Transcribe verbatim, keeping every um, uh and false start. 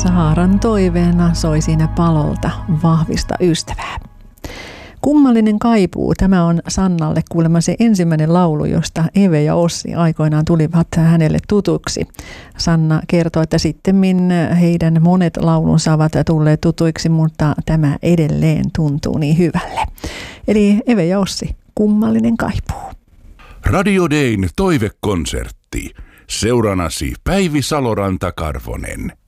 Saaran toiveena soi siinä palolta vahvista ystävää. Kummallinen kaipuu. Tämä on Sannalle kuulemma se ensimmäinen laulu, josta Eve ja Ossi aikoinaan tulivat hänelle tutuksi. Sanna kertoo, että sittemmin heidän monet laulunsa ovat tulleet tutuiksi, mutta tämä edelleen tuntuu niin hyvälle. Eli Eve ja Ossi, Kummallinen kaipuu. Radio Dayn toivekonsertti. Seuranasi Päivi Saloranta-Karvonen.